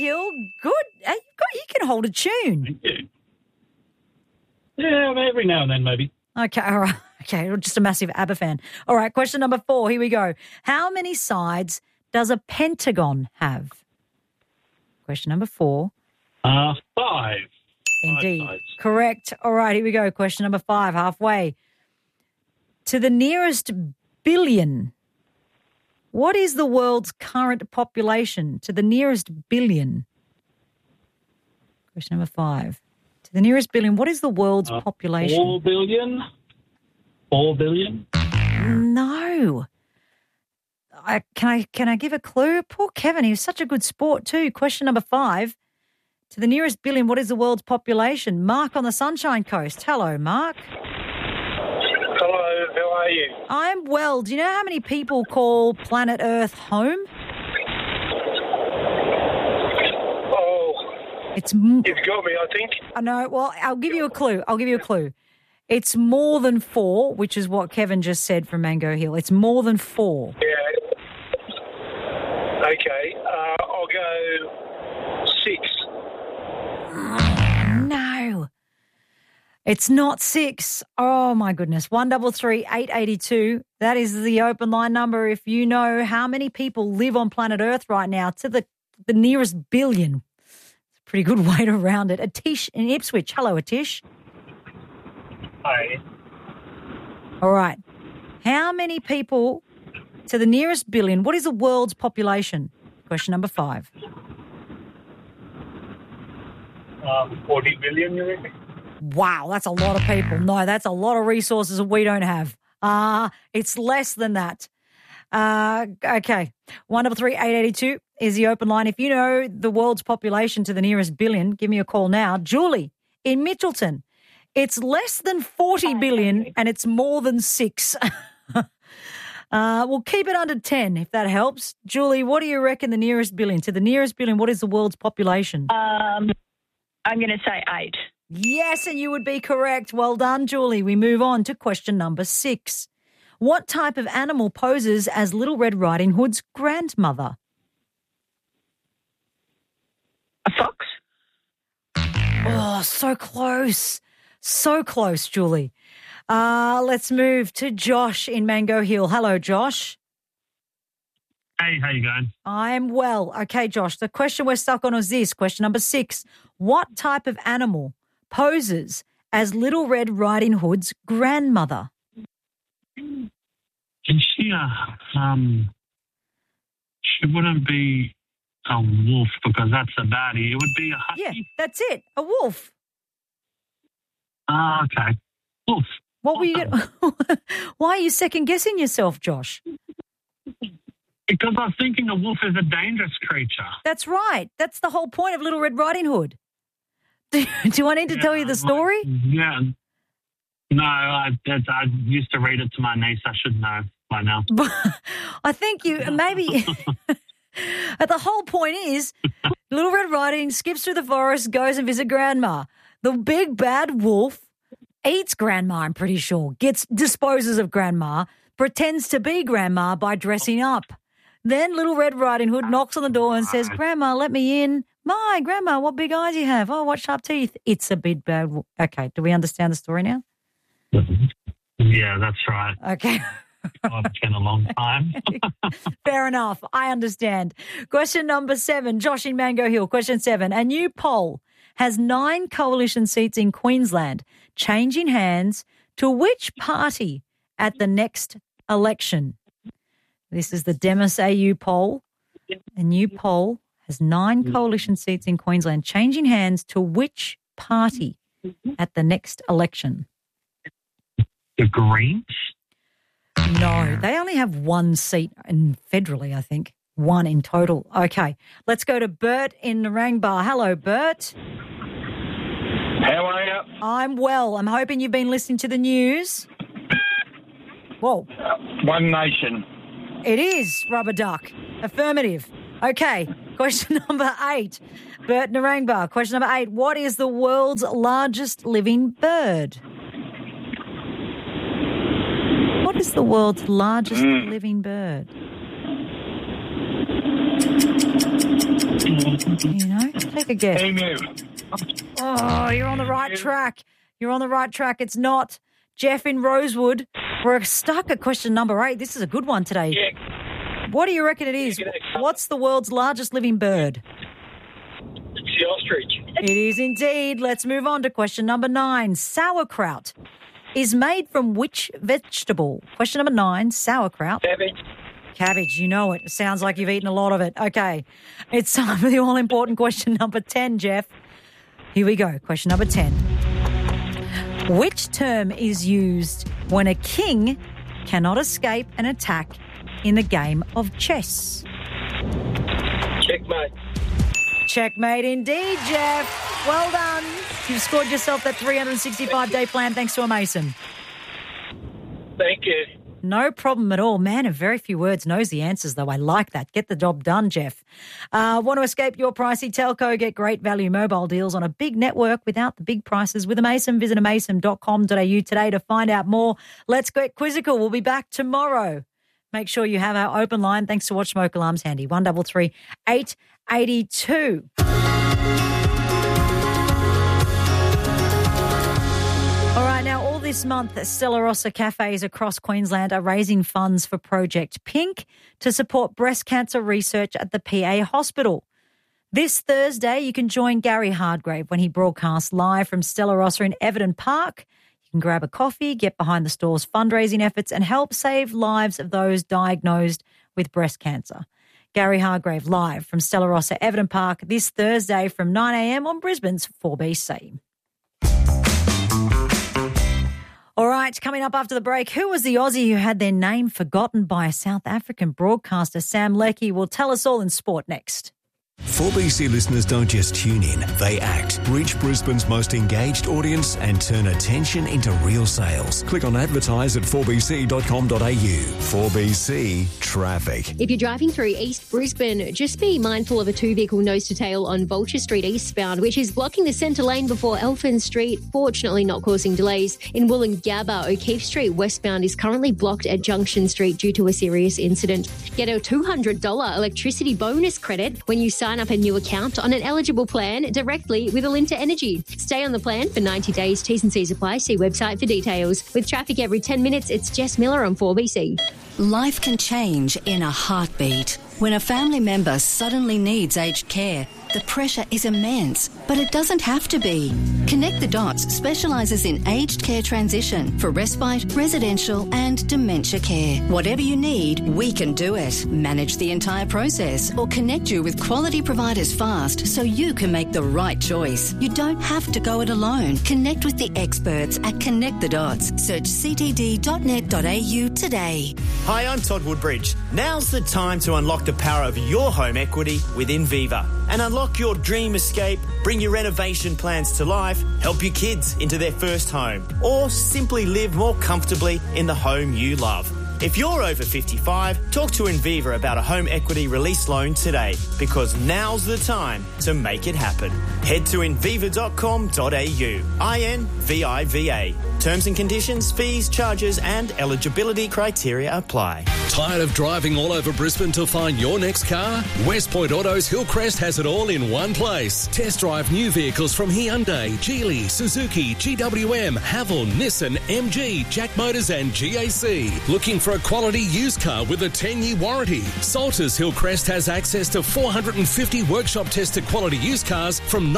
Hill, good. You can hold a tune. Thank you. Yeah, every now and then maybe. Okay, all right. Okay, you're just a massive ABBA fan. All right, question number 4. Here we go. How many sides does a pentagon have? Question number 4. 5. Indeed. 5 sides. Correct. All right, here we go. Question number 5, halfway. To the nearest billion, what is the world's current population? To the nearest billion. Question number 5. To the nearest billion, what is the world's population? 4 billion? 4 billion? No. Can I give a clue? Poor Kevin, he was such a good sport too. Question number 5. To the nearest billion, what is the world's population? Mark on the Sunshine Coast. Hello, Mark. Hello, how are you? I'm well. Do you know how many people call planet Earth home? Oh, It's you've got me, I think. I know. Well, I'll give you a clue. It's more than 4, which is what Kevin just said from Mango Hill. It's more than 4. Yeah. Okay, I'll go 6. No. It's not 6. Oh, my goodness. 133 882. That is the open line number. If you know how many people live on planet Earth right now to the nearest billion. It's a pretty good way to round it. Atish in Ipswich. Hello, Atish. Hi. All right. How many people to the nearest billion? What is the world's population? Question number 5. 40 billion, you reckon? Wow, that's a lot of people. No, that's a lot of resources that we don't have. It's less than that. Okay. 133 882 is the open line. If you know the world's population to the nearest billion, give me a call now. Julie in Mitchelton. It's less than 40 billion and it's more than 6. We'll keep it under 10 if that helps. Julie, what do you reckon the nearest billion? To the nearest billion, what is the world's population? I'm going to say 8. Yes, and you would be correct. Well done, Julie. We move on to question number 6. What type of animal poses as Little Red Riding Hood's grandmother? A fox? Oh, so close. So close, Julie. Let's move to Josh in Mango Hill. Hello, Josh. Hey, how you going? I'm well. Okay, Josh, the question we're stuck on is this, question number 6. What type of animal poses as Little Red Riding Hood's grandmother? Is she she wouldn't be a wolf because that's a baddie. It would be a husky. Yeah, that's it. A wolf. Okay. Wolf. What were you? Why are you second guessing yourself, Josh? Because I was thinking a wolf is a dangerous creature. That's right. That's the whole point of Little Red Riding Hood. Do I need to tell you the story? Yeah. No, I used to read it to my niece. I should know by now. I think you maybe. But the whole point is, Little Red Riding skips through the forest, goes and visits Grandma. The big bad wolf eats Grandma, I'm pretty sure, disposes of Grandma, pretends to be Grandma by dressing up. Then Little Red Riding Hood knocks on the door and says, Grandma, let me in. My, Grandma, what big eyes you have. Oh, what sharp teeth. It's a big bad wolf. Okay, do we understand the story now? Yeah, that's right. Okay. It's been a long time. Fair enough. I understand. Question number 7, Josh in Mango Hill. Question 7. A new poll has 9 coalition seats in Queensland, changing hands to which party at the next election? This is the Demis AU poll. A new poll has 9 coalition seats in Queensland, changing hands to which party at the next election? The Greens? No, they only have 1 seat federally, I think. 1 in total. Okay, let's go to Bert in Narangba. Hello, Bert. How are you? I'm well. I'm hoping you've been listening to the news. Whoa. One Nation. It is, Rubber Duck. Affirmative. Okay, question number 8. Bert Narangba, question number 8. What is the world's largest living bird? What is the world's largest living bird? You know, take a guess. Emu. Oh, you're on the right track. You're on the right track. It's not. Jeff in Rosewood. We're stuck at question number 8. This is a good one today. Yeah. What do you reckon it is? What's the world's largest living bird? It's the ostrich. It is indeed. Let's move on to question number 9. Sauerkraut is made from which vegetable? Question number 9, sauerkraut. Cabbage, you know it. It sounds like you've eaten a lot of it. Okay. It's time for the all-important question number 10, Jeff. Here we go. Question number 10. Which term is used when a king cannot escape an attack in the game of chess? Checkmate. Checkmate indeed, Jeff. Well done. You've scored yourself that 365-day plan thanks to a Mason. Thank you. No problem at all. Man of very few words knows the answers, though. I like that. Get the job done, Jeff. Want to escape your pricey telco? Get great value mobile deals on a big network without the big prices with Amason. Visit amason.com.au today to find out more. Let's get quizzical. We'll be back tomorrow. Make sure you have our open line. Thanks to Watch Smoke Alarms handy. 133 882. All right, now all this month, Stella Rossa cafes across Queensland are raising funds for Project Pink to support breast cancer research at the PA Hospital. This Thursday, you can join Gary Hardgrave when he broadcasts live from Stella Rossa in Everton Park. You can grab a coffee, get behind the store's fundraising efforts and help save lives of those diagnosed with breast cancer. Gary Hardgrave live from Stella Rossa, Everton Park this Thursday from 9 a.m. on Brisbane's 4BC. All right, coming up after the break, who was the Aussie who had their name forgotten by a South African broadcaster? Sam Leckie will tell us all in sport next. 4BC listeners don't just tune in, they act. Reach Brisbane's most engaged audience and turn attention into real sales. Click on advertise at 4bc.com.au. 4BC Traffic. If you're driving through East Brisbane, just be mindful of a two-vehicle nose-to-tail on Vulture Street eastbound, which is blocking the centre lane before Elfin Street, fortunately not causing delays. In Wollongabba, O'Keefe Street westbound is currently blocked at Junction Street due to a serious incident. Get a $200 electricity bonus credit when you sign up a new account on an eligible plan directly with Alinta Energy. Stay on the plan for 90 days. T's and C's apply. See website for details. With traffic every 10 minutes, it's Jess Miller on 4BC. Life can change in a heartbeat. When a family member suddenly needs aged care, the pressure is immense, but it doesn't have to be. Connect the Dots specialises in aged care transition for respite, residential and dementia care. Whatever you need, we can do it. Manage the entire process or connect you with quality providers fast so you can make the right choice. You don't have to go it alone. Connect with the experts at Connect the Dots. Search ctd.net.au today. Hi, I'm Todd Woodbridge. Now's the time to unlock the power of your home equity with Inviva and unlock your dream escape, bring your renovation plans to life, help your kids into their first home, or simply live more comfortably in the home you love. If you're over 55, talk to Inviva about a home equity release loan today, because now's the time to make it happen. Head to inviva.com.au. INVIVA. Terms and conditions, fees, charges and eligibility criteria apply. Tired of driving all over Brisbane to find your next car? West Point Autos Hillcrest has it all in one place. Test drive new vehicles from Hyundai, Geely, Suzuki, GWM, Haval, Nissan, MG, Jack Motors and GAC. Looking for a quality used car with a 10-year warranty? Salters Hillcrest has access to 450 workshop tested quality used cars from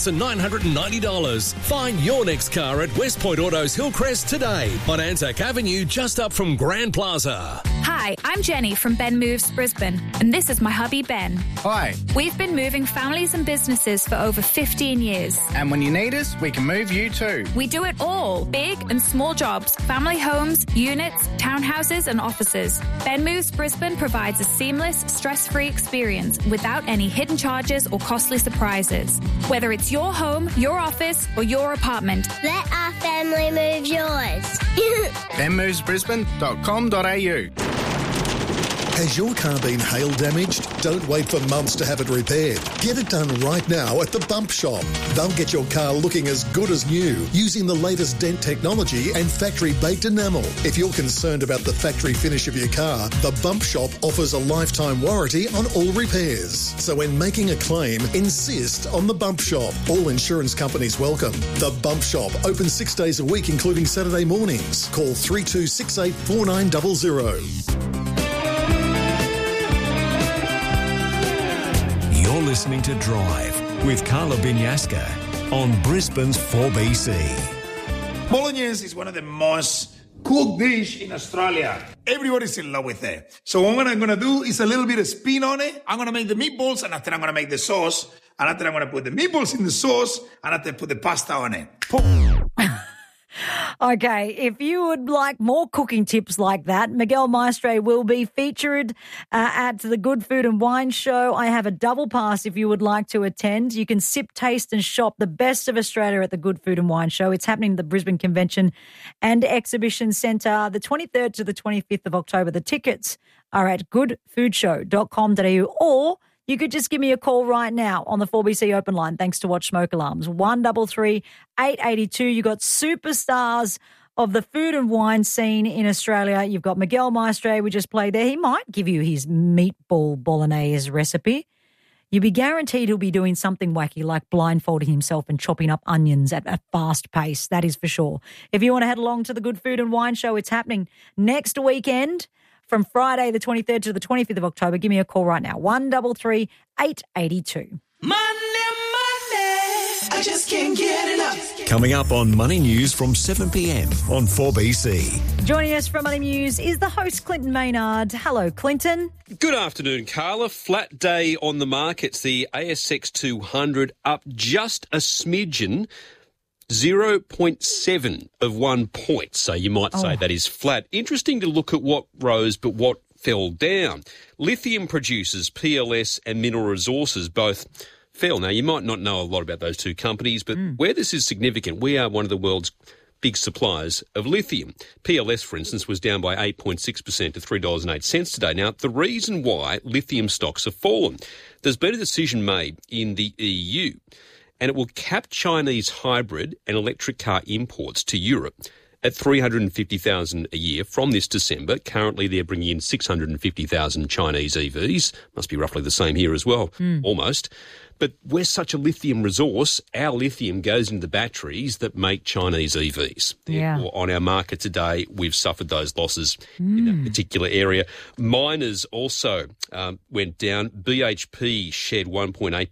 $9,990. Find your next car at West Point Autos Hillcrest today on Anzac Avenue, just up from Grand Plaza. Hi, I'm Jenny from Ben Moves Brisbane, and this is my hubby Ben. Hi. We've been moving families and businesses for over 15 years. And when you need us, we can move you too. We do it all, big and small jobs, family homes, units, townhouses and offices. Ben Moves Brisbane provides a seamless, stress-free experience without any hidden charges or costly surprises. Whether it's your home, your office or your apartment, let our family move yours. benmovesbrisbane.com.au. Has your car been hail damaged? Don't wait for months to have it repaired. Get it done right now at the Bump Shop. They'll get your car looking as good as new using the latest dent technology and factory-baked enamel. If you're concerned about the factory finish of your car, the Bump Shop offers a lifetime warranty on all repairs. So when making a claim, insist on the Bump Shop. All insurance companies welcome. The Bump Shop, open 6 days a week, including Saturday mornings. Call 3268 4900. You're listening to Drive with Carla Binyaska on Brisbane's 4BC. Bolognese is one of the most cooked dish in Australia. Everybody's in love with it. So what I'm going to do is a little bit of spin on it. I'm going to make the meatballs, and after I'm going to make the sauce. And after I'm going to put the meatballs in the sauce, and after put the pasta on it. Okay, if you would like more cooking tips like that, Miguel Maestre will be featured at the Good Food and Wine Show. I have a double pass if you would like to attend. You can sip, taste and shop the best of Australia at the Good Food and Wine Show. It's happening at the Brisbane Convention and Exhibition Centre the 23rd to the 25th of October. The tickets are at goodfoodshow.com.au, or you could just give me a call right now on the 4BC open line, thanks to Watch Smoke Alarms, 133 882. You've got superstars of the food and wine scene in Australia. You've got Miguel Maestre, we just played there. He might give you his meatball bolognese recipe. You'll be guaranteed he'll be doing something wacky like blindfolding himself and chopping up onions at a fast pace. That is for sure. If you want to head along to the Good Food and Wine Show, it's happening next weekend. From Friday the 23rd to the 25th of October, give me a call right now, 133 882. Money, I just can't get enough. Coming up on Money News from 7 p.m. on 4BC. Joining us from Money News is the host, Clinton Maynard. Hello, Clinton. Good afternoon, Carla. Flat day on the markets. The ASX 200 up just a smidgen, 0.7 of 1 point. So you might say that is flat. Interesting to look at what rose but what fell down. Lithium producers, PLS and Mineral Resources both fell. Now, you might not know a lot about those two companies, but where this is significant, we are one of the world's big suppliers of lithium. PLS, for instance, was down by 8.6% to $3.08 today. Now, the reason why lithium stocks have fallen, there's been a decision made in the EU, and it will cap Chinese hybrid and electric car imports to Europe at 350,000 a year from this December. Currently, they're bringing in 650,000 Chinese EVs. Must be roughly the same here as well, almost. But we're such a lithium resource, our lithium goes into the batteries that make Chinese EVs. Therefore, on our market today, we've suffered those losses in that particular area. Miners also went down. BHP shed 1.8%,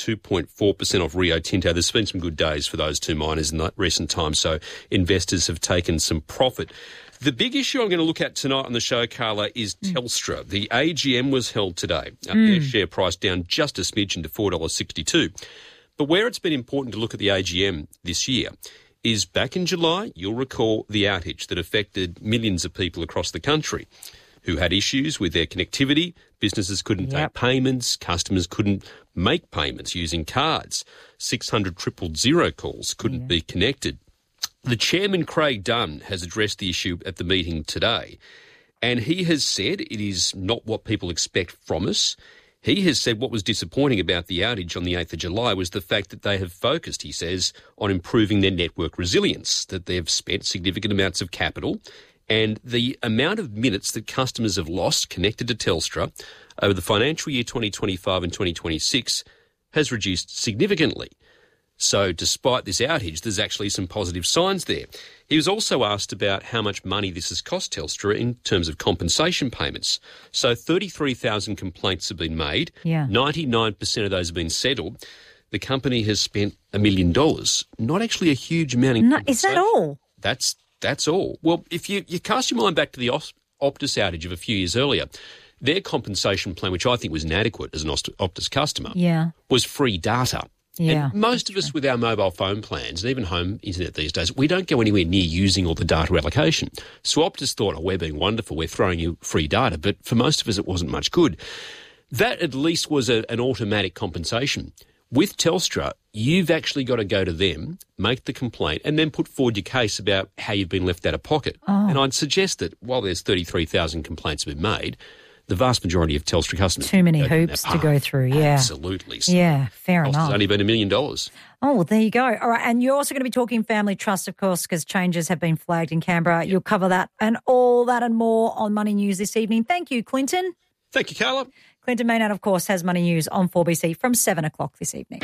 2.4% off Rio Tinto. There's been some good days for those two miners in that recent time, so investors have taken some profit. The big issue I'm going to look at tonight on the show, Carla, is Telstra. The AGM was held today. Their share price down just a smidgen to $4.62. But where it's been important to look at the AGM this year is back in July, you'll recall the outage that affected millions of people across the country who had issues with their connectivity. Businesses couldn't take payments. Customers couldn't make payments using cards. 600 000 calls couldn't be connected. The chairman, Craig Dunn, has addressed the issue at the meeting today, and he has said it is not what people expect from us. He has said what was disappointing about the outage on the 8th of July was the fact that they have focused, he says, on improving their network resilience, that they've spent significant amounts of capital, and the amount of minutes that customers have lost connected to Telstra over the financial year 2025 and 2026 has reduced significantly. So despite this outage, there's actually some positive signs there. He was also asked about how much money this has cost Telstra in terms of compensation payments. So 33,000 complaints have been made. 99% of those have been settled. The company has spent $1 million. Not actually a huge amount in compensation. Is that all? That's all. Well, if you cast your mind back to the Optus outage of a few years earlier, their compensation plan, which I think was inadequate as an Optus customer, was free data. And most of us with our mobile phone plans and even home internet these days, we don't go anywhere near using all the data allocation. So Optus thought, we're being wonderful, we're throwing you free data. But for most of us, it wasn't much good. That at least was an automatic compensation. With Telstra, you've actually got to go to them, make the complaint, and then put forward your case about how you've been left out of pocket. And I'd suggest that while there's 33,000 complaints have been made, the vast majority of Telstra customers. Too many go down hoops that to go path. through, yeah. Absolutely. So Yeah, fair cost enough. has only been $1 million. Oh, well, there you go. All right, and you're also going to be talking family trust, of course, because changes have been flagged in Canberra. You'll cover that and all that and more on Money News this evening. Thank you, Clinton. Thank you, Carla. Clinton Maynard, of course, has Money News on 4BC from 7 o'clock this evening.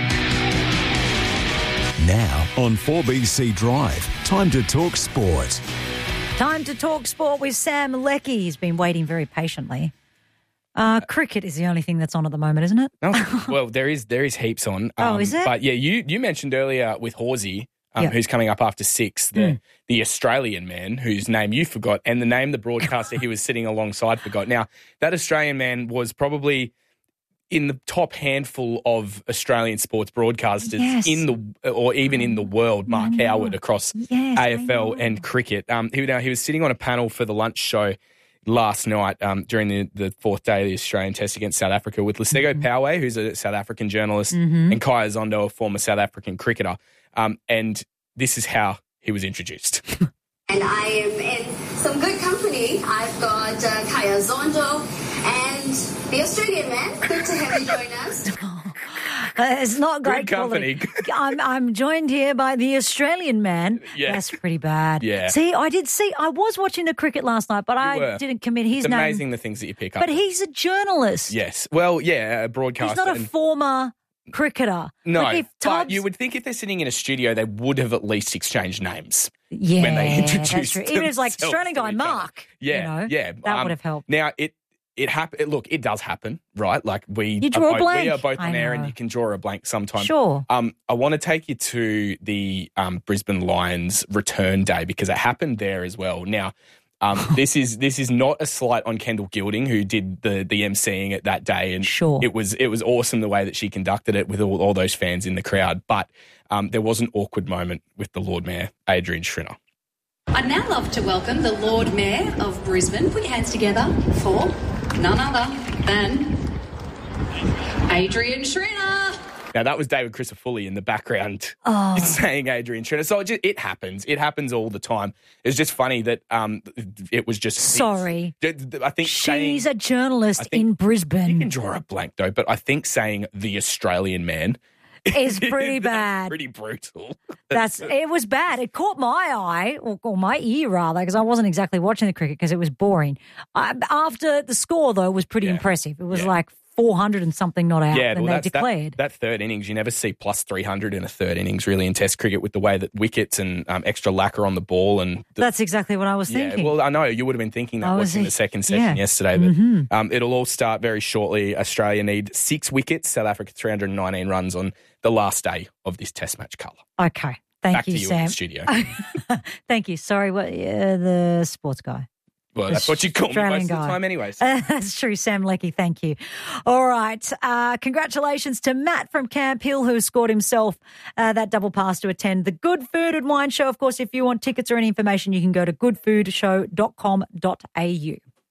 Now on 4BC Drive, time to talk sport. Time to talk sport with Sam Leckie. He's been waiting very patiently. Cricket is the only thing that's on at the moment, isn't it? Oh, well, there is heaps on. Is it? But yeah, you mentioned earlier with Horsey, Yeah. who's coming up after 6, the Australian man whose name you forgot and the name the broadcaster he was sitting alongside forgot. Now, that Australian man was probably in the top handful of Australian sports broadcasters even in the world, Mark Howard, across AFL and cricket. He was sitting on a panel for the lunch show last night during the fourth day of the Australian Test against South Africa with Lasego Poway, who's a South African journalist, and Kaya Zondo, a former South African cricketer. And this is how he was introduced. And I am in some good company. I've got Kaya Zondo and the Australian man. Good to have you join us. It's not great Good company. quality. I'm joined here by the Australian man. Yeah. That's pretty bad. Yeah. See, I was watching the cricket last night, but I were. didn't commit his It's name. amazing the things that you pick up. But he's a journalist. Yes. Well, yeah, a broadcaster. He's not a former cricketer. No, Like if but Tubbs, you would think if they're sitting in a studio, they would have at least exchanged names yeah, when they that's introduced true. Even if it's like themselves Australian to guy each other. Mark. Yeah, you know, yeah. that would have helped. Now, it happen. Look, it does happen, right? Like You draw a blank. We are both I on air, know. and you can draw a blank sometimes. Sure. I want to take you to the Brisbane Lions return day because it happened there as well. Now, this is not a slight on Kendall Gilding, who did the emceeing at that day, and sure, it was awesome the way that she conducted it with all those fans in the crowd. But there was an awkward moment with the Lord Mayor, Adrian Schrinner. I'd now love to welcome the Lord Mayor of Brisbane. Put your hands together for none other than Adrian Schrinner. Now, that was David Crisafulli in the background Oh. saying Adrian Schrinner. So it happens. It happens all the time. It's just funny that it was just... Sorry. I think She's a journalist in Brisbane. You can draw a blank, though, but I think saying the Australian man... is pretty bad. Pretty brutal. It was bad. It caught my eye, or my ear rather, because I wasn't exactly watching the cricket because it was boring. After the score, though, was pretty impressive. It was like 400 and something not out, and they declared. That third innings, you never see plus 300 in a third innings, really, in Test cricket with the way that wickets and extra lacquer on the ball. And That's exactly what I was thinking. Well, I know you would have been thinking that watching the second session yesterday. But it'll all start very shortly. Australia need 6 wickets. South Africa 319 runs on the last day of this Test match, Carla. Okay. Thank Back you, to you Sam. in the studio. Thank you. Sorry, the sports guy. Well, that's what you call me most of the time anyways. That's true, Sam Leckie. Thank you. All right. Congratulations to Matt from Camp Hill, who scored himself that double pass to attend the Good Food and Wine Show. Of course, if you want tickets or any information, you can go to goodfoodshow.com.au.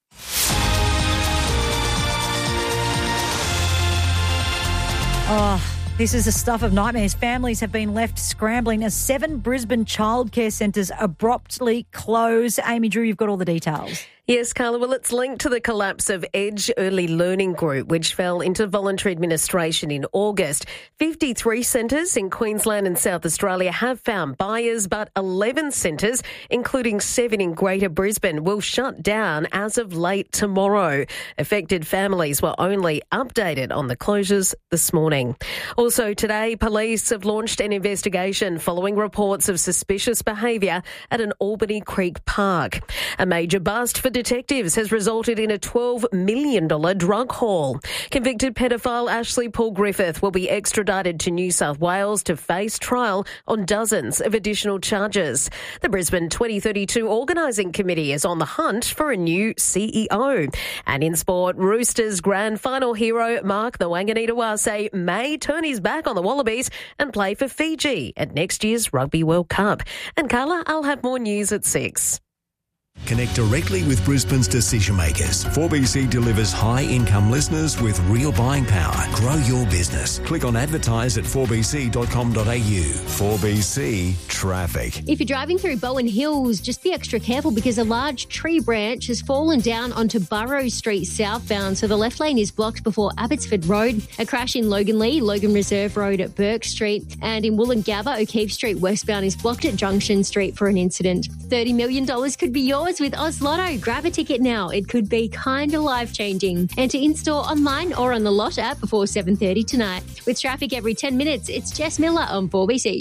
Oh, this is the stuff of nightmares. Families have been left scrambling as 7 Brisbane childcare centres abruptly close. Amy Drew, you've got all the details. Yes, Carla. Well, it's linked to the collapse of Edge Early Learning Group, which fell into voluntary administration in August. 53 centres in Queensland and South Australia have found buyers, but 11 centres, including 7 in Greater Brisbane, will shut down as of late tomorrow. Affected families were only updated on the closures this morning. Also today, police have launched an investigation following reports of suspicious behaviour at an Albany Creek park. A major bust for detectives has resulted in a $12 million drug haul. Convicted pedophile Ashley Paul Griffith will be extradited to New South Wales to face trial on dozens of additional charges. The Brisbane 2032 Organising Committee is on the hunt for a new CEO. And in sport, Roosters grand final hero Mark the Wanganita-Wase may turn his back on the Wallabies and play for Fiji at next year's Rugby World Cup. And Carla, I'll have more news at 6. Connect directly with Brisbane's decision makers. 4BC delivers high-income listeners with real buying power. Grow your business. Click on advertise at 4bc.com.au. 4BC Traffic. If you're driving through Bowen Hills, just be extra careful because a large tree branch has fallen down onto Burrows Street southbound, so the left lane is blocked before Abbotsford Road. A crash in Logan Lee, Logan Reserve Road at Burke Street, and in Wollongabba, O'Keefe Street westbound is blocked at Junction Street for an incident. $30 million could be yours with Oz Lotto. Grab a ticket now. It could be kind of life-changing. Enter in-store, online or on the Lot app before 7:30 tonight. With traffic every 10 minutes, it's Jess Miller on 4BC.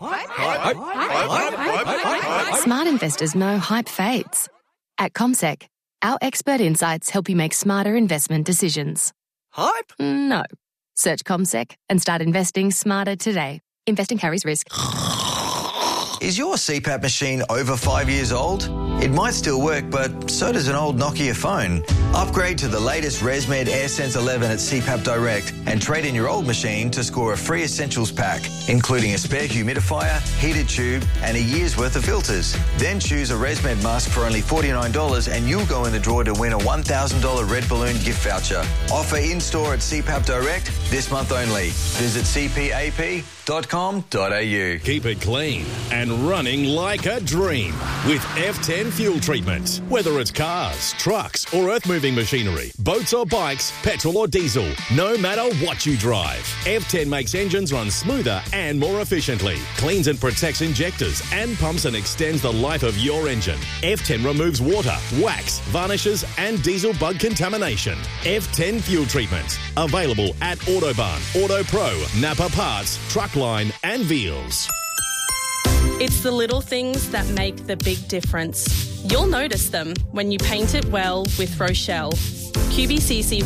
Smart investors know hype fades. At CommSec, our expert insights help you make smarter investment decisions. Hype? No. Search CommSec and start investing smarter today. Investing carries risk. Is your CPAP machine over 5 years old? It might still work, but so does an old Nokia phone. Upgrade to the latest ResMed AirSense 11 at CPAP Direct and trade in your old machine to score a free essentials pack, including a spare humidifier, heated tube and a year's worth of filters. Then choose a ResMed mask for only $49 and you'll go in the draw to win a $1,000 Red Balloon gift voucher. Offer in-store at CPAP Direct this month only. Visit cpap.com.au. Keep it clean and running like a dream with F10 fuel treatment. Whether it's cars, trucks or earth-moving machinery, boats or bikes, petrol or diesel, no matter what you drive, F10 makes engines run smoother and more efficiently, cleans and protects injectors and pumps and extends the life of your engine. F10 removes water, wax, varnishes and diesel bug contamination. F10 fuel treatment. Available at Autobahn, Auto Pro, Napa Parts, Truckline and Veals. It's the little things that make the big difference. You'll notice them when you paint it well with Rochelle. QBCC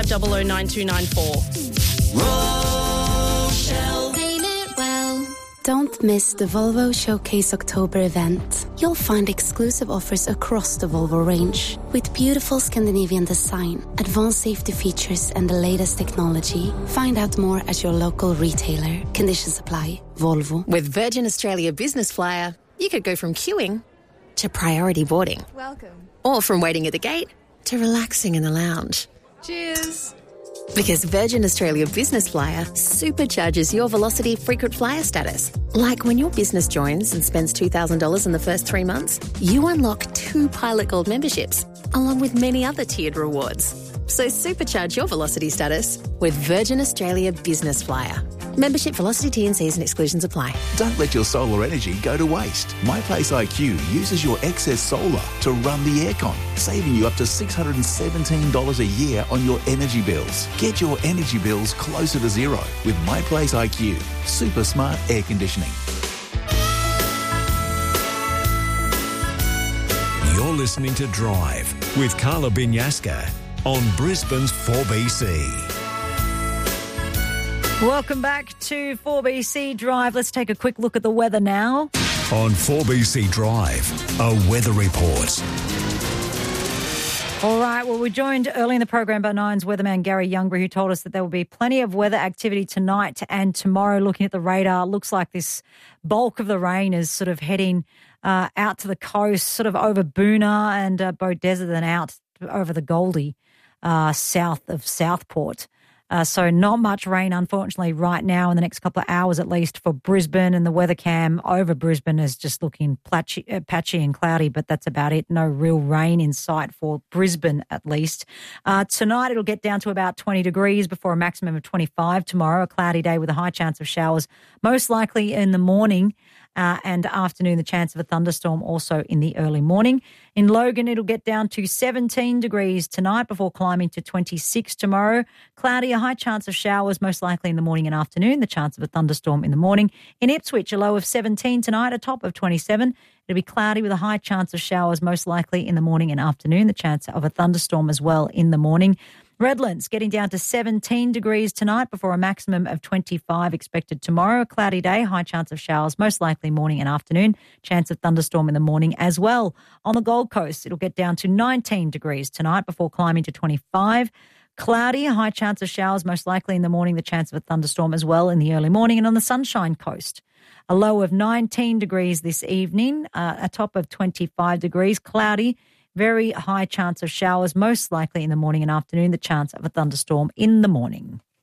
15009294. Rochelle. Paint it well. Don't miss the Volvo Showcase October event. You'll find exclusive offers across the Volvo range with beautiful Scandinavian design, advanced safety features and the latest technology. Find out more at your local retailer. Conditions apply. Volvo. With Virgin Australia Business Flyer, you could go from queuing to priority boarding. Welcome. Or from waiting at the gate to relaxing in the lounge. Cheers. Because Virgin Australia Business Flyer supercharges your Velocity frequent flyer status. Like when your business joins and spends $2,000 in the first 3 months, you unlock 2 Pilot Gold memberships, along with many other tiered rewards. So supercharge your Velocity status with Virgin Australia Business Flyer. Membership, Velocity, T&Cs and exclusions apply. Don't let your solar energy go to waste. MyPlace IQ uses your excess solar to run the aircon, saving you up to $617 a year on your energy bills. Get your energy bills closer to zero with MyPlace IQ. Super smart air conditioning. You're listening to Drive with Carla Binyaska on Brisbane's 4BC. Welcome back to 4BC Drive. Let's take a quick look at the weather now. On 4BC Drive, a weather report. All right, well, we're joined early in the program by Nine's weatherman Gary Youngbury, who told us that there will be plenty of weather activity tonight and tomorrow. Looking at the radar, looks like this bulk of the rain is sort of heading out to the coast, sort of over Boonah and Beaudesert and out over the Goldie, south of Southport. So not much rain, unfortunately, right now in the next couple of hours at least for Brisbane, and the weather cam over Brisbane is just looking patchy and cloudy, but that's about it. No real rain in sight for Brisbane at least. Tonight it'll get down to about 20 degrees before a maximum of 25 tomorrow, a cloudy day with a high chance of showers, most likely in the morning and afternoon, the chance of a thunderstorm also in the early morning. In Logan, it'll get down to 17 degrees tonight before climbing to 26 tomorrow. Cloudy, a high chance of showers, most likely in the morning and afternoon, the chance of a thunderstorm in the morning. In Ipswich, a low of 17 tonight, a top of 27. It'll be cloudy with a high chance of showers, most likely in the morning and afternoon, the chance of a thunderstorm as well in the morning. Redlands getting down to 17 degrees tonight before a maximum of 25 expected tomorrow. A cloudy day, high chance of showers, most likely morning and afternoon. Chance of thunderstorm in the morning as well. On the Gold Coast, it'll get down to 19 degrees tonight before climbing to 25. Cloudy, a high chance of showers, most likely in the morning, the chance of a thunderstorm as well in the early morning. And on the Sunshine Coast, a low of 19 degrees this evening, a top of 25 degrees, cloudy, very high chance of showers, most likely in the morning and afternoon, the chance of a thunderstorm in the morning.